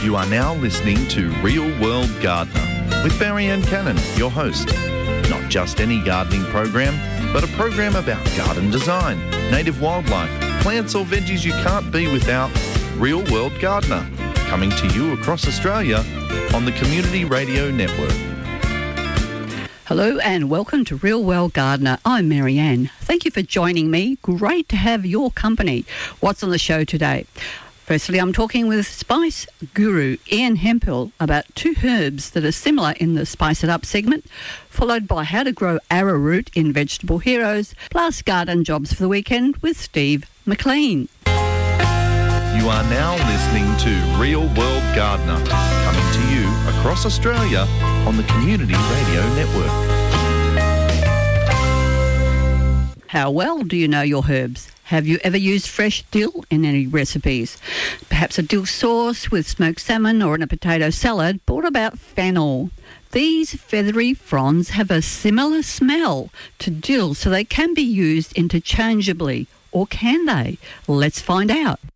You are now listening to Real World Gardener with Marianne Cannon, your host. Not just any gardening program, but a program about garden design, native wildlife, plants or veggies you can't be without. Real World Gardener, coming to you across Australia on the Community Radio Network. Hello and welcome to Real World Gardener. I'm Marianne. Thank you for joining me. Great to have your company. What's on the show today? Firstly, I'm talking with spice guru Ian Hemphill about two herbs that are similar in the Spice It Up segment, followed by how to grow arrowroot in Vegetable Heroes, plus garden jobs for the weekend with Steve McLean. You are now listening to Real World Gardener, coming to you across Australia on the Community Radio Network. How well do you know your herbs? Have you ever used fresh dill in any recipes? Perhaps a dill sauce with smoked salmon or in a potato salad, but what about fennel? These feathery fronds have a similar smell to dill, so they can be used interchangeably. Or can they? Let's find out.